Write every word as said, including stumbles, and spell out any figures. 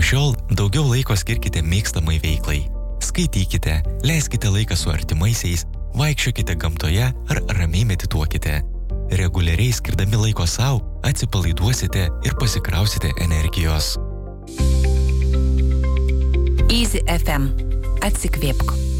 Nuo šiol daugiau laiko skirkite mėgstamai veiklai. Skaitykite, leiskite laiką su artimaisiais, vaikščiokite gamtoje ar ramiai medituokite. Reguliariai skirdami laiko sau, atsipalaiduosite ir pasikrausite energijos. Easy F M. Atsikvėpk.